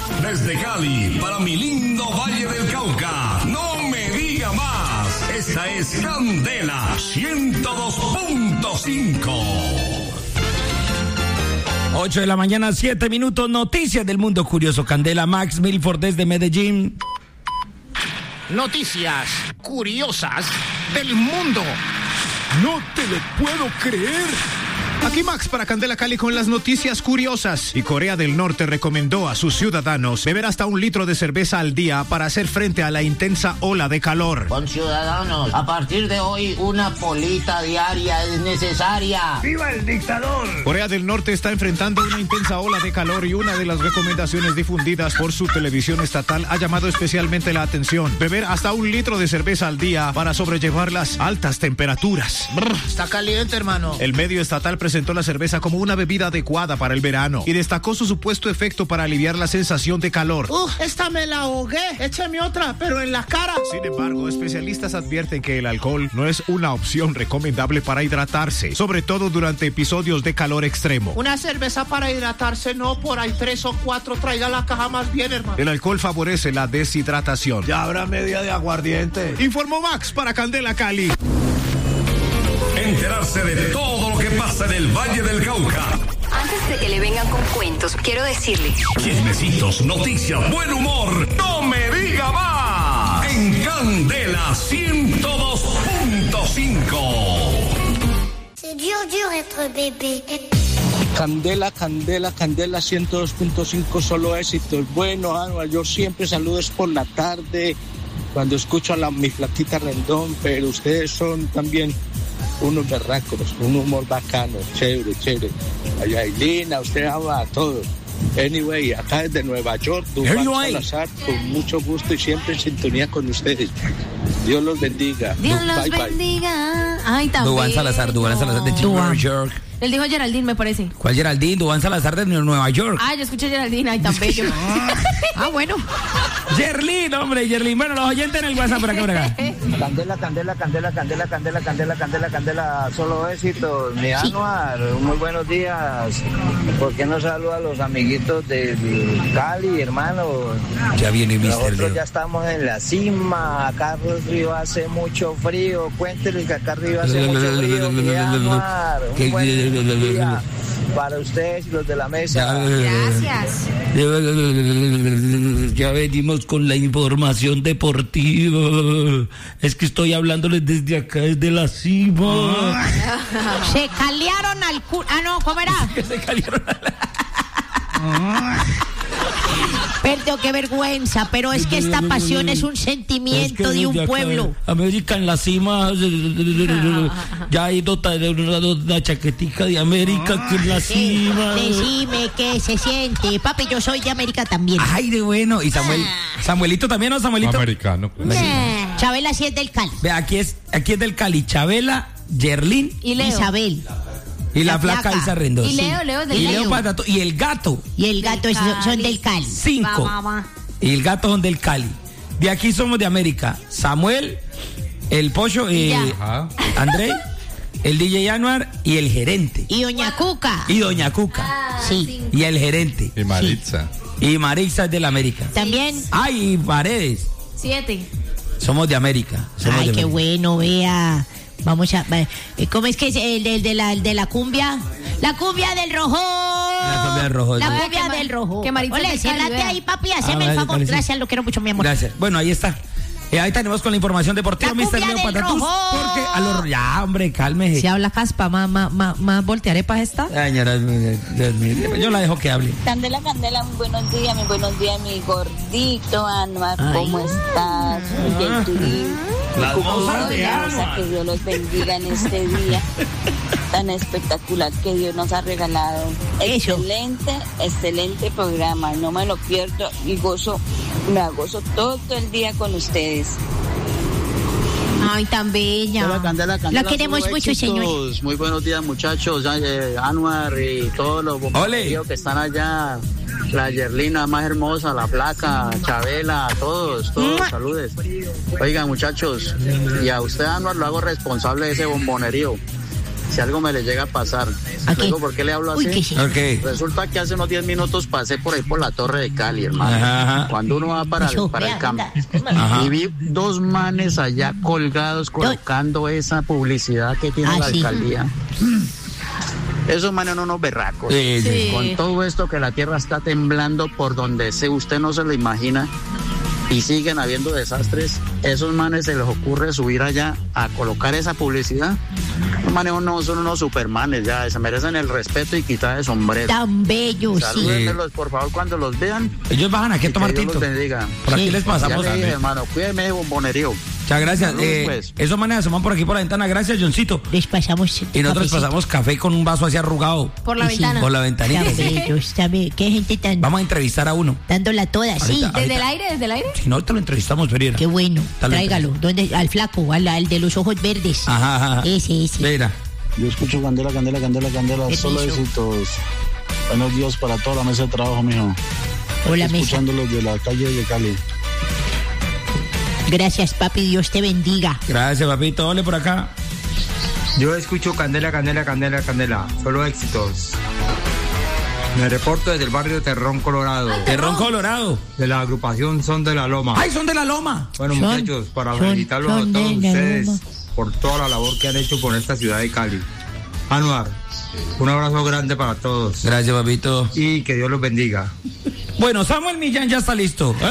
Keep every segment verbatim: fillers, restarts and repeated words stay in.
Desde Cali, para mi lindo Valle del Cauca. No me diga más. Esta es Candela ciento dos punto cinco. ocho de la mañana, siete minutos. Noticias del mundo curioso. Candela, Max Milford desde Medellín. Noticias curiosas del mundo. No te lo puedo creer. Aquí Max para Candela Cali con las noticias curiosas. Y Corea del Norte recomendó a sus ciudadanos beber hasta un litro de cerveza al día para hacer frente a la intensa ola de calor. Con ciudadanos, a partir de hoy una polita diaria es necesaria. ¡Viva el dictador! Corea del Norte está enfrentando una intensa ola de calor y una de las recomendaciones difundidas por su televisión estatal ha llamado especialmente la atención. Beber hasta un litro de cerveza al día para sobrellevar las altas temperaturas. Brr, está caliente, hermano. El medio estatal presentó la cerveza como una bebida adecuada para el verano y destacó su supuesto efecto para aliviar la sensación de calor. Uh, esta me la ahogué. Écheme otra, pero en la cara. Sin embargo, especialistas advierten que el alcohol no es una opción recomendable para hidratarse, sobre todo durante episodios de calor extremo. Una cerveza para hidratarse, no, por ahí tres o cuatro. Traiga la caja más bien, hermano. El alcohol favorece la deshidratación. Ya habrá media de aguardiente. Informó Max para Candela Cali. Enterarse de todo lo que pasa en el Valle del Cauca. Antes de que le vengan con cuentos, quiero decirle: chismecitos, noticias, buen humor. ¡No me diga más! En Candela ciento dos punto cinco. C'est dur, dur être bébé. Candela, Candela, Candela ciento dos punto cinco, solo éxitos. Bueno, Anual, yo siempre saludo es por la tarde, cuando escucho a la, mi flaquita Rendón, pero ustedes son también unos berracos, un humor bacano, chévere, chévere. A Yailin, a usted habla a todos. Anyway, acá desde Nueva York, Dubán Salazar, con mucho gusto y siempre en sintonía con ustedes. Dios los bendiga. Dios bye, los bye. bendiga. Ay, también. Dubán Salazar, Dubán Salazar de Nueva York. Él dijo Geraldine, me parece. ¿Cuál Geraldine? Dubán Salazar de Nueva York. Ah, yo escuché Geraldine, ay, tan bello. Ah, bueno. Yerlin, hombre, Yerlin. Bueno, los oyentes en el WhatsApp por acá, por acá. Candela, candela, candela, candela, candela, candela, candela, candela, solo éxitos. Mi Anuar, muy buenos días. ¿Por qué no saluda a los amiguitos del Cali, hermano? Ya viene mister Nosotros Leo. ya estamos en la cima. Acá arriba hace mucho frío. Cuénteles que acá arriba hace mucho frío. Mi Anuar, un buen día para ustedes y los de la mesa. Gracias. Ya venimos con la información deportiva. Es que estoy hablándoles desde acá, desde la cima. Se caliaron al cu... Ah, no, ¿cómo era? Se caliaron Perdón, qué vergüenza, pero es que esta pasión es un sentimiento es que de un acá, pueblo. América en la cima, ya hay nota de una, una chaquetica de América que en la Sí, cima. decime qué se siente. Papi, yo soy de América también. Ay, de bueno. Y Samuel, Samuelito también, ¿no, Samuelito? Americano. Nah. Chabela sí es del Cali. Ve, aquí es, aquí es del Cali, Chabela, Yerlin Y Leo. Isabel. y la, La flaca flaca. Isa Rendón. Y Leo, Leo es del Y Cali. Leo Patato, y el gato. Y el gato es- son del Cali. Cinco. Va, va, va. Y el gato son del Cali. De aquí somos de América. Samuel, el Pollo, eh, Ajá. André, el D J Anuar y el gerente. Y Doña Cuca. Y Doña Cuca. Sí. Y el gerente. Y Maritza. Y Marisa es del América. También. Ay, y Paredes. Siete. Somos de América. Somos Ay, de qué América. bueno, vea. Vamos a... va- ¿Cómo es que es el, el de, la, el de la cumbia? La cumbia del rojo. La cumbia del rojo. La Sí. cumbia que ma- del rojo. que Maritza Ole, es del Cali, siéntate vea. ahí, papi, Ah, haceme el vale, favor. parece. Gracias, lo quiero mucho, mi amor. Gracias. Bueno, ahí está. Eh, ahí tenemos con la información deportiva, La mister cumbia Leo del Patatús. rojo. Porque a los... Ya, hombre, cálmese. Si habla caspa, más, más, más, más voltearepas esta. Ay, señora, Dios mío, yo la dejo que hable. Candela, Candela, muy buenos días, muy buenos días, mi gordito Anuar, ¿cómo estás? Muy bien, Turín. Las mozas de Hermosa, Anuar. que Dios los bendiga en este día tan espectacular que Dios nos ha regalado. Eso. Excelente, excelente programa, no me lo pierdo y gozo, me gozo todo el día con ustedes. Ay, tan bella. Candela, Candela, Candela, Lo queremos solo mucho, éxitos. señores. Muy buenos días, muchachos. Eh, Anuar y todos los bombarderos que están allá. La Yerlina más hermosa, la flaca, Chabela, todos, todos, ¡Mua! saludes. Oigan, muchachos, y a usted, Anuar, lo hago responsable de ese bombonerío. si algo me le llega a pasar. Okay. Luego, ¿por qué le hablo así? Uy, ¿qué sí? Okay. Resulta que hace unos diez minutos pasé por ahí por la Torre de Cali, hermano. Ajá. Cuando uno va para, el, para el campo. Ajá. Y vi dos manes allá colgados colocando esa publicidad que tiene Ah, la sí. alcaldía. Esos manes son unos berracos. Sí, sí. Sí. Con todo esto que la tierra está temblando por donde se, usted no se lo imagina, y siguen habiendo desastres, esos manes se les ocurre subir allá a colocar esa publicidad. Los manes no son unos supermanes, ya se merecen el respeto y quitar el sombrero. Tan bello, sí. Salúdenmelos, por favor, cuando los vean. Ellos bajan aquí a Y tomar que Dios tinto. los bendiga. Por aquí Sí. les Ya pasamos. le dije, hermano, cuídeme de bombonerío. Muchas gracias. Saludos, Eh, pues. esos manes asoman por aquí por la ventana. Gracias, Johncito. Les pasamos Y nosotros cafecito. pasamos café con un vaso así arrugado. Por la Sí, ventana. Por la ventanita. Tan bellos, tan bellos. Qué gente tan... Vamos a entrevistar a uno. dándola toda, sí. Ahorita. ¿Desde el aire? ¿Desde el aire? Si no, ahorita lo entrevistamos, Ferreira. Qué bueno. Tal vez. Tráigalo. ¿Dónde? Al flaco, al, al de los ojos verdes. Ajá, ajá. Ese, ese. Mira. Yo escucho Candela, Candela, Candela, Candela, Permiso. solo éxitos. Buenos días para toda la mesa de trabajo, mijo. Hola, mesa. Escuchándolos de la calle de Cali. Gracias, papi. Dios te bendiga. Gracias, papito. Ole por acá. Yo escucho Candela, Candela, Candela, Candela. Solo éxitos. Me reporto desde el barrio Terrón, Colorado. Terrón Colorado. De la agrupación Son de la Loma. ¡Ay, son de la loma! Bueno, Son- muchachos, para son- felicitarlos son a todos de la ustedes Loma. por toda la labor que han hecho por esta ciudad de Cali. Anuar, un abrazo grande para todos. Gracias, papito. Y que Dios los bendiga. Bueno, Samuel Millán ya está listo. ¿eh?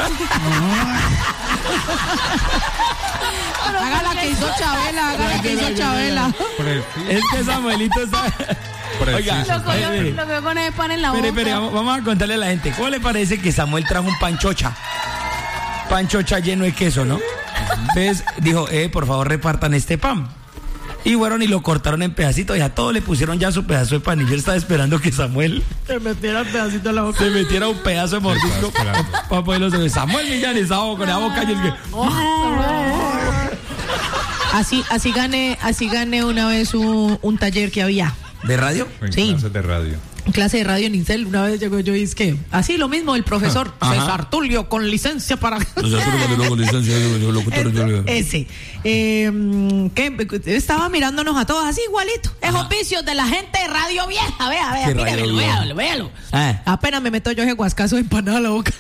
Haga la que hizo Chabela, haga la que hizo Chabela. Es que Samuelito está... Oiga, Lo cogió, espere, lo cogió con el pan en la boca. espere, espere, vamos, vamos a contarle a la gente. ¿Cómo le parece que Samuel trajo un panchocha? Panchocha lleno de queso, ¿no? Entonces dijo, eh, por favor repartan este pan. Y fueron y lo cortaron en pedacitos y a todos le pusieron ya su pedazo de pan. Y yo estaba esperando que Samuel Se metiera el pedacito en la boca. se metiera un pedazo de mordisco para poderlo saber. Samuel Millán estaba con la boca y es que... Así, así gané, así gané una vez un, un taller que había. ¿De radio? Sí. Clases de radio. En clase de radio en Incel, una vez llegó yo y es que así lo mismo el profesor Ajá. César Tulio con licencia para licencia. ese eh, que estaba mirándonos a todos así igualito, esos vicios de la gente de radio vieja, vea, vea, ¿Qué míralo, radio vieja? véalo, véalo. Ah. Apenas me meto yo ese guascazo de empanada a la boca.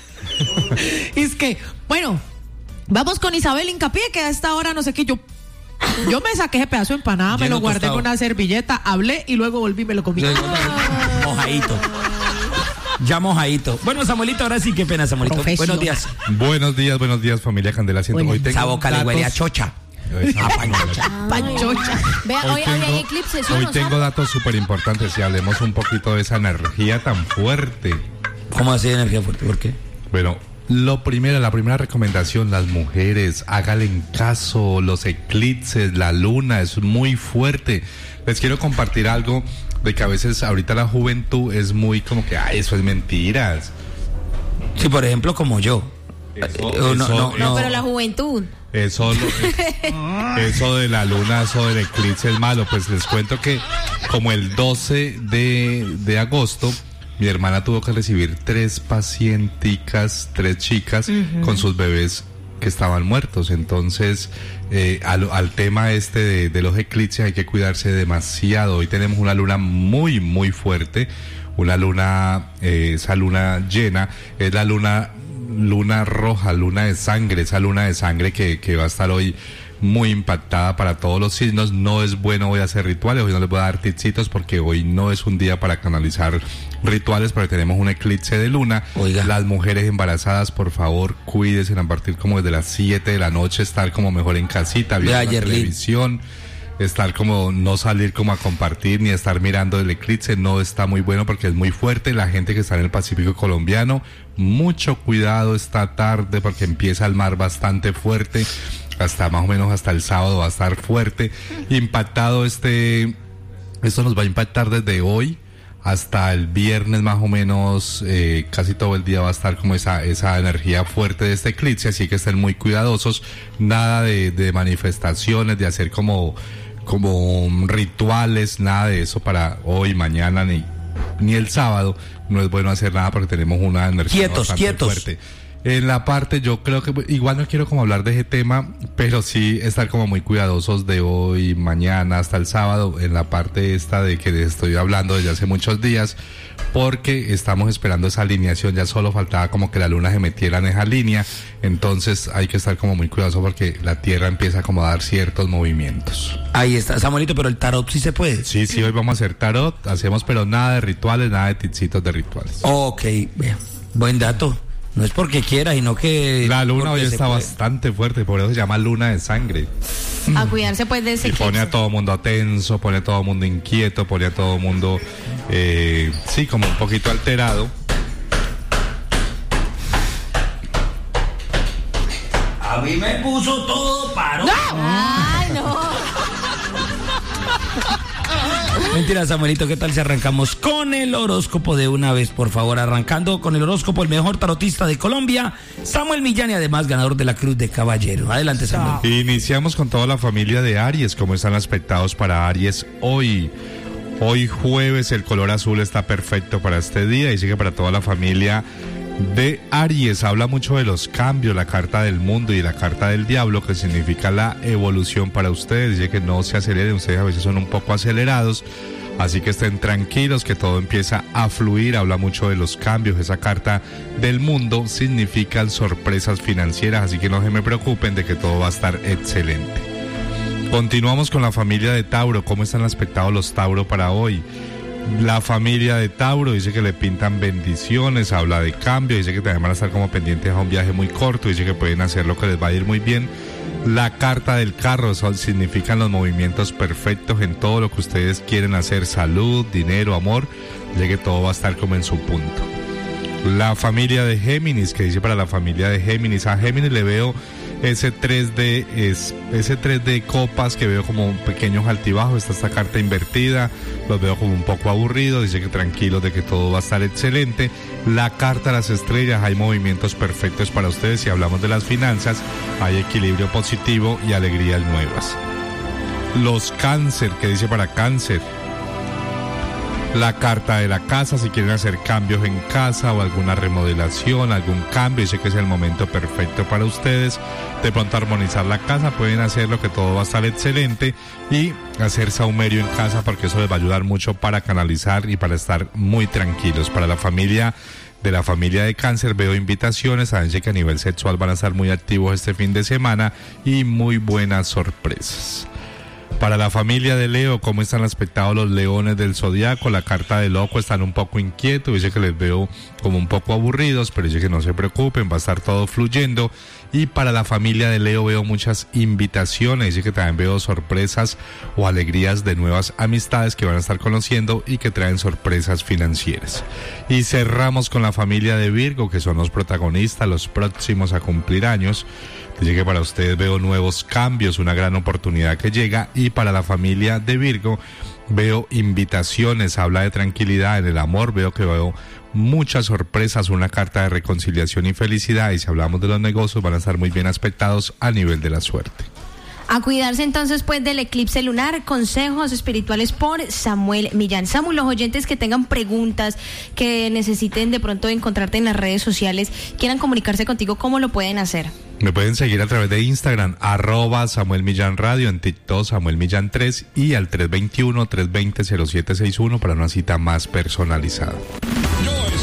Y es que, bueno, vamos con Isabel Hincapié, que a esta hora no sé qué, yo Yo me saqué ese pedazo de empanada, me Lleno lo guardé tostado. en una servilleta, hablé y luego volví y me lo comí. Mojadito. Ya mojadito. Bueno, Samuelito, ahora sí, qué pena, Samuelito. Profesional. Buenos días. Buenos días, buenos días, familia Candela. Siento, Bueno, hoy tengo Esa boca le datos- huele a chocha. Esa- Panchocha. Vea, Hoy hoy, hoy hay tengo, eclipse, ¿sí o hoy no, tengo Sam? datos súper importantes y hablemos un poquito de esa energía tan fuerte. ¿Cómo así energía fuerte? ¿Por qué? Bueno, lo primero, la primera recomendación, las mujeres, háganle en caso, los eclipses, la luna, es muy fuerte. Les quiero compartir algo de que a veces ahorita la juventud es muy como que, ay, eso es mentiras. Sí, por ejemplo, como yo. Eso, Eh, eso- no, no, No, no. pero la juventud. Eso, lo- eso de la luna, eso del eclipse es malo. Pues les cuento que como el doce de, de agosto, mi hermana tuvo que recibir tres pacienticas, tres chicas con sus bebés que estaban muertos. Entonces, eh, al, al tema este de, de los eclipses hay que cuidarse demasiado. Hoy tenemos una luna muy, muy fuerte. Una luna, eh, esa luna llena, es la luna luna roja, luna de sangre, esa luna de sangre que, que va a estar hoy muy impactada para todos los signos. No es bueno hoy hacer rituales, hoy no les voy a dar tipsitos porque hoy no es un día para canalizar rituales, porque tenemos un eclipse de luna. Oiga. Las mujeres embarazadas, por favor, cuídense a partir como desde las siete de la noche, estar como mejor en casita, viendo la Yerlin. televisión. Estar como, no salir como a compartir ni estar mirando el eclipse, no está muy bueno porque es muy fuerte. La gente que está en el Pacífico colombiano, mucho cuidado esta tarde porque empieza el mar bastante fuerte, hasta más o menos hasta el sábado va a estar fuerte, impactado este, esto nos va a impactar desde hoy hasta el viernes más o menos, eh, casi todo el día va a estar como esa, esa energía fuerte de este eclipse, así que estén muy cuidadosos, nada de, de manifestaciones, de hacer como, como rituales, nada de eso para hoy, mañana, ni, ni el sábado, no es bueno hacer nada porque tenemos una energía Quietos, bastante quietos. fuerte. En la parte, yo creo que igual no quiero como hablar de ese tema, pero sí estar como muy cuidadosos de hoy, mañana, hasta el sábado, en la parte esta de que les estoy hablando desde hace muchos días, porque estamos esperando esa alineación, ya solo faltaba como que la luna se metiera en esa línea, entonces hay que estar como muy cuidadoso porque la Tierra empieza como a dar ciertos movimientos. Ahí está, Samuelito, pero el tarot sí se puede. Sí, sí, hoy vamos a hacer tarot, hacemos pero nada de rituales, nada de tipsitos de rituales. Ok, bien, buen dato. No es porque quiera, sino que... La luna hoy está puede. bastante fuerte, por eso se llama luna de sangre. A cuidarse pues de ese Y pone a todo mundo tenso, pone a todo mundo inquieto, pone a todo mundo, eh, sí, como un poquito alterado. A mí me puso todo paro. ¡No! ¡Ay, no! Mentira, Samuelito, ¿qué tal si arrancamos con el horóscopo de una vez? Por favor, arrancando con el horóscopo, el mejor tarotista de Colombia, Samuel Millán, y además ganador de la Cruz de Caballero. Adelante, Samuel. Iniciamos con toda la familia de Aries. ¿Cómo están aspectados para Aries hoy? Hoy jueves el color azul está perfecto para este día y sigue para toda la familia de Aries. Habla mucho de los cambios, la carta del mundo y la carta del diablo, que significa la evolución para ustedes. Dice que no se aceleren, ustedes a veces son un poco acelerados, así que estén tranquilos, que todo empieza a fluir. Habla mucho de los cambios. Esa carta del mundo significa sorpresas financieras, así que no se me preocupen de que todo va a estar excelente. Continuamos con la familia de Tauro. ¿Cómo están aspectados los Tauro para hoy? La familia de Tauro dice que le pintan bendiciones, habla de cambio, dice que también van a estar como pendientes a un viaje muy corto, dice que pueden hacer lo que les va a ir muy bien. La carta del carro, eso significan los movimientos perfectos en todo lo que ustedes quieren hacer, salud, dinero, amor, dice que todo va a estar como en su punto. La familia de Géminis, que dice para la familia de Géminis, a Géminis le veo ese tres de es, ese tres de copas que veo como pequeños altibajos. Está esta carta invertida, los veo como un poco aburridos, dice que tranquilos de que todo va a estar excelente. La carta de las estrellas, hay movimientos perfectos para ustedes. Si hablamos de las finanzas, hay equilibrio positivo y alegrías nuevas. Los Cáncer, que dice para Cáncer, la carta de la casa, si quieren hacer cambios en casa o alguna remodelación, algún cambio, dice que es el momento perfecto para ustedes. De pronto armonizar la casa, pueden hacerlo, que todo va a estar excelente, y hacer saumerio en casa, porque eso les va a ayudar mucho para canalizar y para estar muy tranquilos. Para la familia de la familia de Cáncer veo invitaciones, saben que a nivel sexual van a estar muy activos este fin de semana y muy buenas sorpresas. Para la familia de Leo, ¿cómo están aspectados los leones del zodiaco? La carta de loco, están un poco inquietos, dice que les veo como un poco aburridos, pero dice que no se preocupen, va a estar todo fluyendo. Y para la familia de Leo veo muchas invitaciones, dice que también veo sorpresas o alegrías de nuevas amistades que van a estar conociendo y que traen sorpresas financieras. Y cerramos con la familia de Virgo, que son los protagonistas, los próximos a cumplir años. Dice que para ustedes veo nuevos cambios, una gran oportunidad que llega. Y para la familia de Virgo veo invitaciones, habla de tranquilidad en el amor, veo que veo muchas sorpresas, una carta de reconciliación y felicidad. Y si hablamos de los negocios, van a estar muy bien aspectados a nivel de la suerte. A cuidarse entonces pues del eclipse lunar, consejos espirituales por Samuel Millán. Samuel, los oyentes que tengan preguntas, que necesiten de pronto encontrarte en las redes sociales, quieran comunicarse contigo, ¿cómo lo pueden hacer? Me pueden seguir a través de Instagram, arroba Samuel Millán Radio, en TikTok Samuel Millán tres, y al tres dos uno, tres dos cero, cero siete seis uno para una cita más personalizada. Yo